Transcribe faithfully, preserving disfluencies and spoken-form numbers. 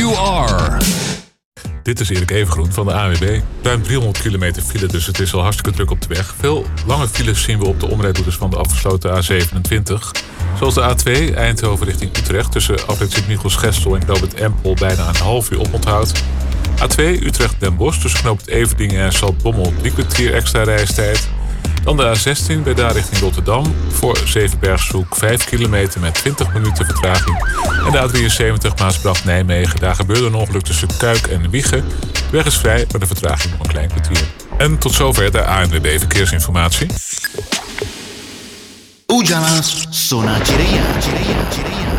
you are. Dit is Erik Evengroen van de A N W B. Ruim driehonderd kilometer file, dus het is al hartstikke druk op de weg. Veel lange files zien we op de omrijroutes van de afgesloten A zevenentwintig. Zoals de A twee, Eindhoven richting Utrecht, tussen afrit Sint-Michiels-Gestel en knooppunt Empel bijna een half uur oponthoud. A twee, Utrecht-Den Bosch, tussen knooppunt Everdingen en Zaltbommel, drie kwartier extra reistijd. Dan de A zestien, bij daar richting Rotterdam, voor Zevenbergshoek vijf kilometer met twintig minuten vertraging. En de A drieënzeventig, Maasbracht-Nijmegen, daar gebeurde een ongeluk tussen Kuik en Wijchen. De weg is vrij, maar de vertraging nog een klein kwartier. En tot zover de A N W B Verkeersinformatie. Ujalas Sonacirea.